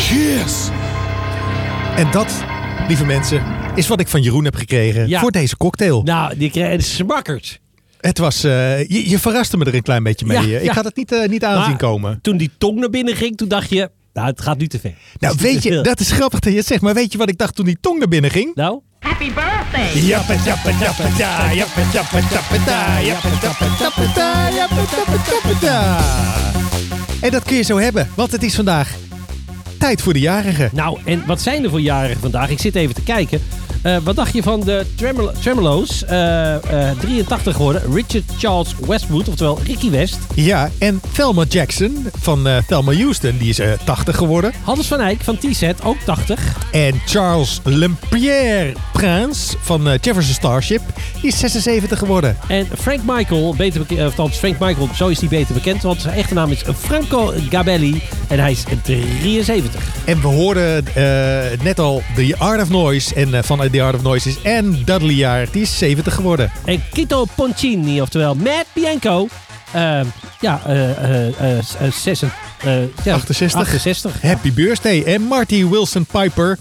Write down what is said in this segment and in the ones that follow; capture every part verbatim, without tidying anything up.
Cheers! En dat, lieve mensen, is wat ik van Jeroen heb gekregen Ja. voor deze cocktail. Nou, die krijgen smakkers. Het was, uh, je, je verraste me er een klein beetje mee. Ja, ik ja. had het niet, uh, niet aanzien Maar komen. Toen die tong naar binnen ging, toen dacht je, nou, het gaat nu te ver. Nou, Het is weet te je, veel. dat is grappig dat je het zegt. Maar weet je wat ik dacht toen die tong naar binnen ging? Nou? Happy birthday! Jappa, jappa, jappa, da, jappa, jappa, jappa, da, jappa, jappa, jappa, da, jappa, jappa, jappa, da. En dat kun je zo hebben, want het is vandaag tijd voor de jarigen. Nou, en wat zijn er voor jarigen vandaag? Ik zit even te kijken. Uh, wat dacht je van de Tremolo- Tremolo's? Uh, uh, drieëntachtig geworden. Richard Charles Westwood, oftewel Ricky West. Ja, en Thelma Jackson van uh, Thelma Houston, die is uh, tachtig geworden. Hans van Eyck van T-Set, ook tachtig. En Charles Lempereur Prince van uh, Jefferson Starship, die is zesenzeventig geworden. En Frank Michael, beter bekend, of althans Frank Michael, zo is hij beter bekend. Want zijn echte naam is Franco Gabelli. En hij is drieënzeventig. En we hoorden uh, net al The Art of Noise. En uh, van The Art of Noise is Anne Dudley jaar. Die is zeventig geworden. En Quito Poncini, oftewel Matt Bianco. Uh, ja, uh, uh, uh, uh, zes, uh, ja, achtenzestig. achtenzestig. Happy birthday. En Marty Wilson Piper.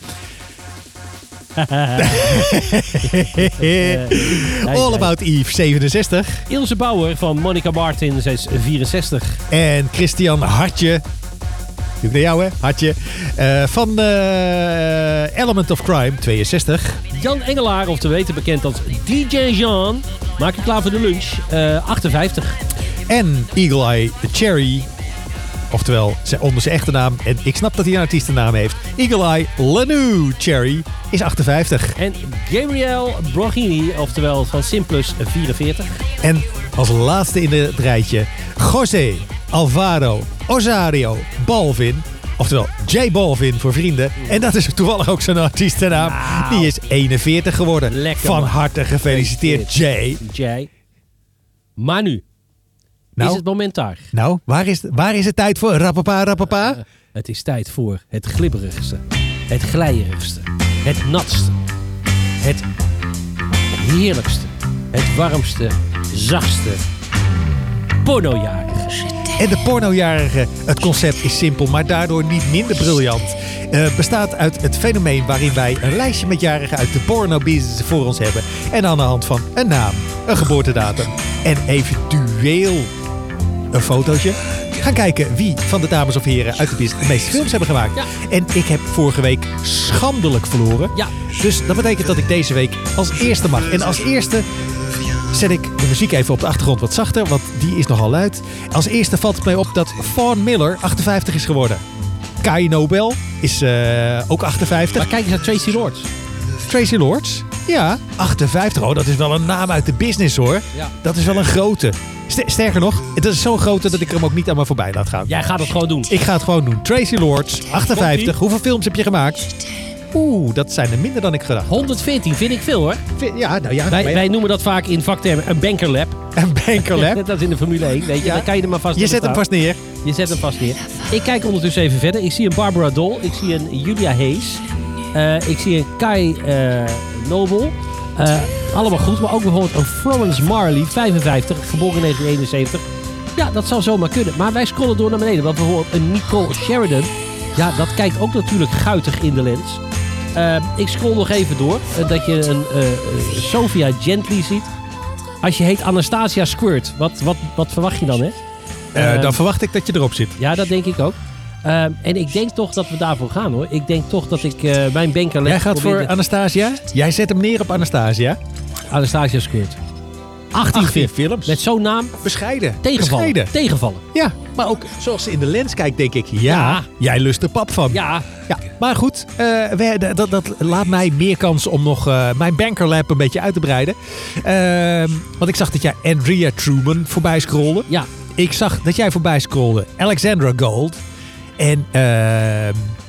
All About Eve, zevenenzestig. Ilse Bauer van Monica Martin, zij is vierenzestig. En Christian Hartje. Doe ik naar jou, hè? Hartje. Uh, van uh, Element of Crime, tweeënzestig. Jan Engelaar, of te weten bekend als D J Jean. Maak je klaar voor de lunch. Uh, achtenvijftig. En Eagle Eye Cherry. Oftewel, onder zijn echte naam. En ik snap dat hij een artiestennaam heeft. Eagle Eye Lanu Cherry is achtenvijftig. En Gabriel Brogini, oftewel van Simplus, vierenveertig. En als laatste in het rijtje, José Alvaro Osario Balvin. Oftewel J Balvin voor vrienden. En dat is toevallig ook zijn artiestennaam. Nou. Die is eenenveertig geworden. Lekker, Van man. harte gefeliciteerd, J. J. Maar nu Nou, is het moment daar. nou waar, is, waar is het tijd voor? Rappapa, rappapa. Uh, het is tijd voor het glibberigste, het glijerigste, het natste, het heerlijkste, het warmste, zachtste, pornojarige. En de pornojarige, het concept is simpel, maar daardoor niet minder briljant. Uh, bestaat uit het fenomeen waarin wij een lijstje met jarigen uit de porno-business voor ons hebben. En aan de hand van een naam, een geboortedatum en eventueel een fotootje gaan kijken wie van de dames of heren uit de business de meeste films hebben gemaakt. Ja. En ik heb vorige week schandelijk verloren. Ja. Dus dat betekent dat ik deze week als eerste mag. En als eerste zet ik de muziek even op de achtergrond wat zachter, want die is nogal luid. Als eerste valt het mij op dat Vaughn Miller achtenvijftig is geworden. Kai Nobel is uh, ook achtenvijftig. Maar kijk eens naar Tracy Lords. Tracy Lords, ja, achtenvijftig. Oh, dat is wel een naam uit de business, hoor. Ja. Dat is wel een grote. St- sterker nog, het is zo'n grote dat ik hem ook niet aan me voorbij laat gaan. Jij gaat het gewoon doen. Ik ga het gewoon doen. Tracy Lords, achtenvijftig. Komt-ie? Hoeveel films heb je gemaakt? Oeh, dat zijn er minder dan ik gedacht. honderdveertien vind ik veel, hoor. Ja, nou ja. Wij, maar- wij noemen dat vaak in vaktermen een bankerlap. Een bankerlap. Dat is in de Formule één, weet je. Ja. Dan kan je er maar vast Je in zet hem staan. vast neer. Je zet hem vast neer. Ik kijk ondertussen even verder. Ik zie een Barbara Dole. Ik zie een Julia Hayes. Uh, ik zie een Kai uh, Noble. Uh, allemaal goed. Maar ook bijvoorbeeld een Florence Marley, vijfenvijftig, geboren in negentien eenenzeventig. Ja, dat zou zomaar kunnen. Maar wij scrollen door naar beneden. Want bijvoorbeeld een Nicole Sheridan. Ja, dat kijkt ook natuurlijk guitig in de lens. Uh, ik scroll nog even door. Uh, dat je een uh, Sophia Gently ziet. Als je heet Anastasia Squirt, wat, wat, wat verwacht je dan, hè? Uh, Uh, dan verwacht ik dat je erop zit. Ja, dat denk ik ook. Uh, en ik denk toch dat we daarvoor gaan, hoor. Ik denk toch dat ik uh, mijn banker... Jij gaat voor Anastasia? Jij zet hem neer op Anastasia. Anastasia Squirt. achttien, achttien films. films. Met zo'n naam. Bescheiden. Tegenvallen. Bescheiden. Tegenvallen. Ja, maar ook zoals ze in de lens kijkt, denk ik. Ja, Ja. jij lust er pap van. Ja. Ja, maar goed, uh, we, dat, dat laat mij meer kans om nog uh, mijn bankerlab een beetje uit te breiden. Uh, want ik zag dat jij Andrea Truman voorbij scrolde. Ja. Ik zag dat jij voorbij scrolde Alexandra Gold. En uh,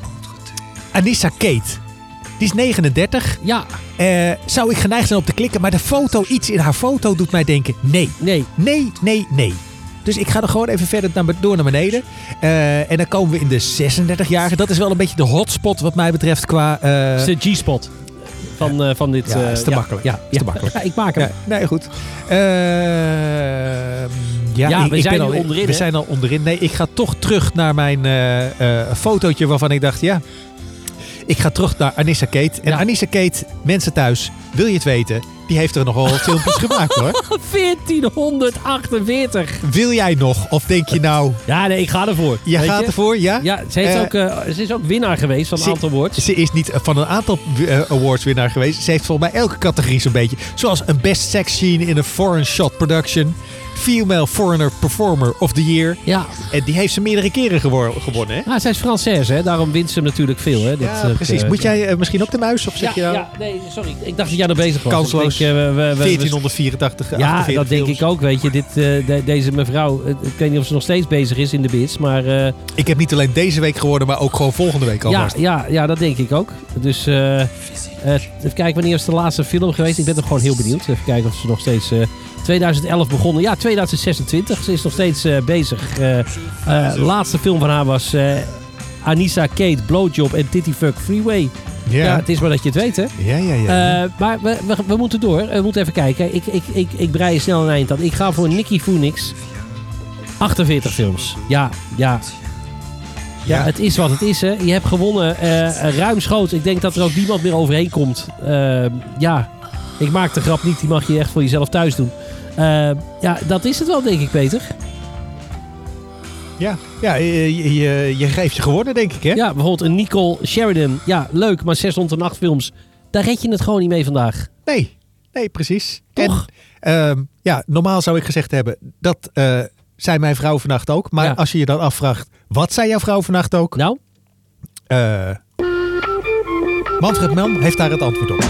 Anissa Kate. Die is negenendertig. Ja. Uh, zou ik geneigd zijn op te klikken, maar de foto, iets in haar foto doet mij denken, nee. Nee. Nee, nee, nee. Dus ik ga er gewoon even verder naar, door naar beneden. Uh, en dan komen we in de zesendertig-jarige. Dat is wel een beetje de hotspot wat mij betreft qua... Uh, Dat is de G-spot. van, uh, van dit... Ja, uh, is te ja, makkelijk. Ja, is te ja. makkelijk. Ja, ik maak hem. Ja, nee, goed. Uh, ja, ja, ik, we ik zijn ben nu al, onderin. We hè? zijn al onderin. Nee, ik ga toch terug naar mijn uh, uh, fotootje waarvan ik dacht, ja... Ik ga terug naar Anissa Kate. En Ja. Anissa Kate, mensen thuis, wil je het weten? Die heeft er nogal filmpjes gemaakt hoor. veertienhonderdachtenveertig. Wil jij nog? Of denk je nou... Ja, nee, ik ga ervoor. Je Weet gaat je? ervoor, ja? Ja, ze, heeft Uh, ook, uh, ze is ook winnaar geweest van een ze- aantal awards. Ze is niet van een aantal uh, awards winnaar geweest. Ze heeft volgens mij elke categorie zo'n beetje. Zoals een Best Sex Scene in a Foreign Shot Production. Female Foreigner Performer of the Year. Ja, En die heeft ze meerdere keren gewo- gewonnen. Hè? ah, zij is Française, hè? Daarom wint ze natuurlijk veel. Hè? Dit, Ja, uh, precies. uh, Moet jij uh, misschien ook de muis? Of zeg Ja, je nou ja, nee, sorry. Ik dacht dat jij er bezig was. Kansloos. Ik denk, uh, we- we- we- veertienhonderdvierentachtig, Ja, achtenveertig dat denk films. ik ook. Weet je, Dit, uh, de- deze mevrouw, uh, ik weet niet of ze nog steeds bezig is in de bits, maar uh, Ik heb niet alleen deze week gewonnen, maar ook gewoon volgende week ja, alvast. ja, ja, dat denk ik ook. Dus uh, uh, even kijken, wanneer is de laatste film geweest? Ik ben toch gewoon heel benieuwd. Even kijken of ze nog steeds... Uh, twintig elf begonnen. Ja, twintig zesentwintig. Ze is nog steeds uh, bezig. Uh, uh, laatste film van haar was uh, Anissa Kate, Blowjob en Titty Fuck Freeway. Ja. Ja, Het is maar dat je het weet, hè? ja, ja. ja. Uh, maar we, we, we moeten door. We moeten even kijken. Ik, ik, ik, ik brei je snel een eind aan. Ik ga voor Nicky Phoenix. achtenveertig films. Ja, ja. Ja, Ja. het is wat het is, hè. Je hebt gewonnen. Uh, ruimschoots. Ik denk dat er ook niemand meer overheen komt. Uh, ja, ik maak de grap niet. Die mag je echt voor jezelf thuis doen. Uh, ja, dat is het wel, denk ik, Peter. ja, ja je, je, je geeft je gewonnen, denk ik, hè? Ja, bijvoorbeeld een Nicole Sheridan. Ja, leuk, maar zeshonderdacht films. Daar red je het gewoon niet mee vandaag. Nee, nee, precies. Toch? En, uh, ja, normaal zou ik gezegd hebben, dat uh, zei mijn vrouw vannacht ook. Maar Ja. als je je dan afvraagt, wat zei jouw vrouw vannacht ook? Nou? Uh, Manfred Melm heeft daar het antwoord op.